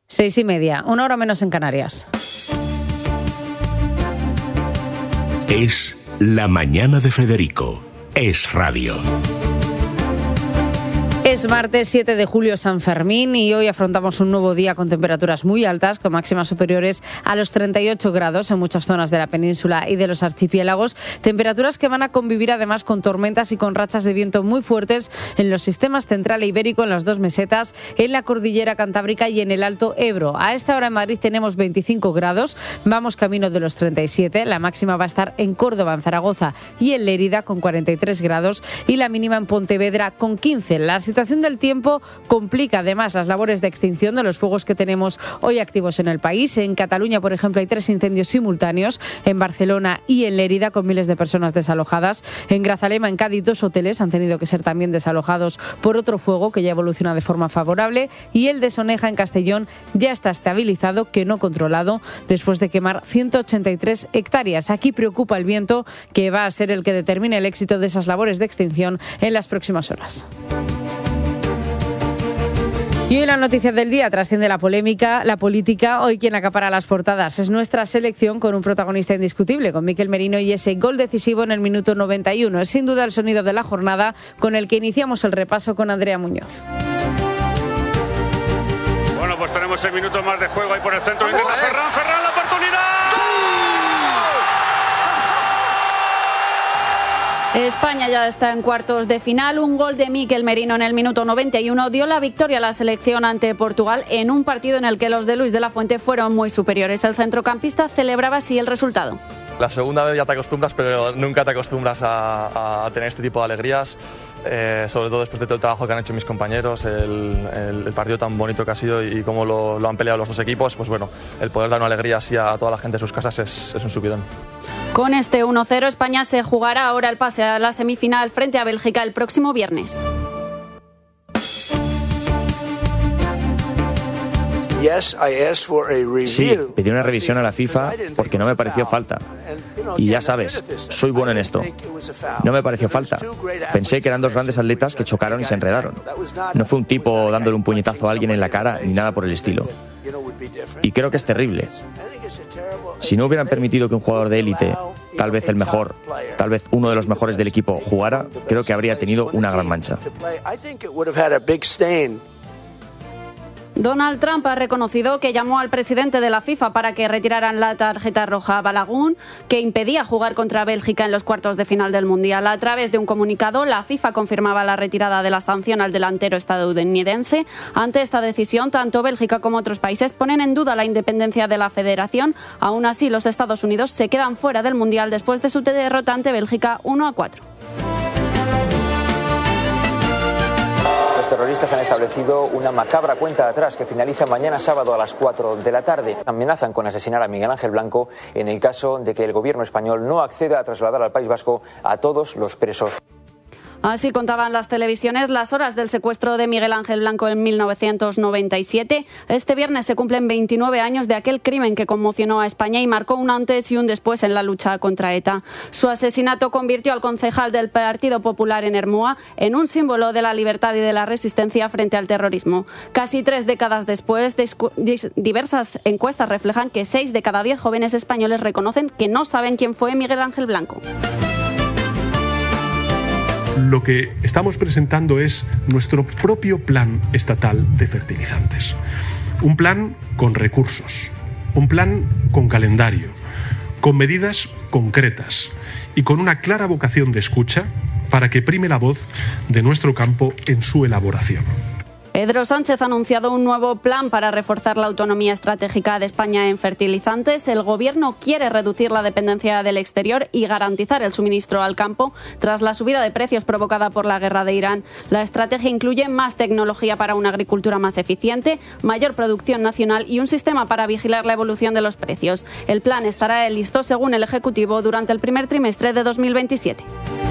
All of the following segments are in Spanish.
6:30, 1 hora menos en Canarias. Es la mañana de Federico. Es radio. Es martes 7 de julio, San Fermín, y hoy afrontamos un nuevo día con temperaturas muy altas, con máximas superiores a los 38 grados en muchas zonas de la península y de los archipiélagos. Temperaturas que van a convivir además con tormentas y con rachas de viento muy fuertes en los sistemas central e ibérico, en las dos mesetas, en la cordillera cantábrica y en el Alto Ebro. A esta hora en Madrid tenemos 25 grados, vamos camino de los 37. La máxima va a estar en Córdoba, en Zaragoza y en Lérida con 43 grados y la mínima en Pontevedra con 15. La situación del tiempo complica además las labores de extinción de los fuegos que tenemos hoy activos en el país. En Cataluña, por ejemplo, hay 3 incendios simultáneos, en Barcelona y en Lérida, con miles de personas desalojadas. En Grazalema, en Cádiz, 2 hoteles han tenido que ser también desalojados por otro fuego que ya evoluciona de forma favorable, y el de Soneja, en Castellón, ya está estabilizado, que no controlado, después de quemar 183 hectáreas. Aquí preocupa el viento, que va a ser el que determine el éxito de esas labores de extinción en las próximas horas. Y hoy la noticia del día trasciende la polémica, la política. Hoy quien acapara las portadas es nuestra selección, con un protagonista indiscutible, con Mikel Merino y ese gol decisivo en el minuto 91. Es sin duda el sonido de la jornada con el que iniciamos el repaso con Andrea Muñoz. Bueno, pues tenemos 6 minutos más de juego ahí por el centro. Intenta Ferran, la oportunidad. España ya está en cuartos de final. Un gol de Mikel Merino en el minuto 91 dio la victoria a la selección ante Portugal en un partido en el que los de Luis de la Fuente fueron muy superiores. El centrocampista celebraba así el resultado. La segunda vez ya te acostumbras, pero nunca te acostumbras a tener este tipo de alegrías, sobre todo después de todo el trabajo que han hecho mis compañeros, el partido tan bonito que ha sido y cómo lo han peleado los dos equipos. Pues bueno, el poder dar una alegría así a toda la gente de sus casas es un subidón. Con este 1-0, España se jugará ahora el pase a la semifinal frente a Bélgica el próximo viernes. Sí, pedí una revisión a la FIFA porque no me pareció falta. Y ya sabes, soy bueno en esto. No me pareció falta. Pensé que eran 2 grandes atletas que chocaron y se enredaron. No fue un tipo dándole un puñetazo a alguien en la cara ni nada por el estilo. Y creo que es terrible. Si no hubieran permitido que un jugador de élite, tal vez el mejor, tal vez uno de los mejores del equipo, jugara, creo que habría tenido una gran mancha. Donald Trump ha reconocido que llamó al presidente de la FIFA para que retiraran la tarjeta roja a Balagun, que impedía jugar contra Bélgica en los cuartos de final del Mundial. A través de un comunicado, la FIFA confirmaba la retirada de la sanción al delantero estadounidense. Ante esta decisión, tanto Bélgica como otros países ponen en duda la independencia de la federación. Aún así, los Estados Unidos se quedan fuera del Mundial después de su derrota ante Bélgica 1-4. Los terroristas han establecido una macabra cuenta de atrás que finaliza mañana sábado a las 4 de la tarde. Amenazan con asesinar a Miguel Ángel Blanco en el caso de que el gobierno español no acceda a trasladar al País Vasco a todos los presos. Así contaban las televisiones las horas del secuestro de Miguel Ángel Blanco en 1997. Este viernes se cumplen 29 años de aquel crimen que conmocionó a España y marcó un antes y un después en la lucha contra ETA. Su asesinato convirtió al concejal del Partido Popular en Ermua en un símbolo de la libertad y de la resistencia frente al terrorismo. Casi 3 décadas después, diversas encuestas reflejan que 6 de cada 10 jóvenes españoles reconocen que no saben quién fue Miguel Ángel Blanco. Lo que estamos presentando es nuestro propio plan estatal de fertilizantes. Un plan con recursos, un plan con calendario, con medidas concretas y con una clara vocación de escucha para que prime la voz de nuestro campo en su elaboración. Pedro Sánchez ha anunciado un nuevo plan para reforzar la autonomía estratégica de España en fertilizantes. El Gobierno quiere reducir la dependencia del exterior y garantizar el suministro al campo tras la subida de precios provocada por la guerra de Irán. La estrategia incluye más tecnología para una agricultura más eficiente, mayor producción nacional y un sistema para vigilar la evolución de los precios. El plan estará listo, según el Ejecutivo, durante el primer trimestre de 2027.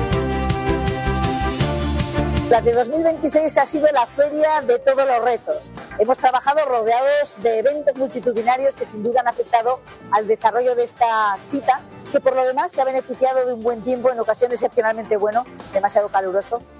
La de 2026 ha sido la feria de todos los retos. Hemos trabajado rodeados de eventos multitudinarios que sin duda han afectado al desarrollo de esta cita, que por lo demás se ha beneficiado de un buen tiempo, en ocasiones excepcionalmente bueno, demasiado caluroso,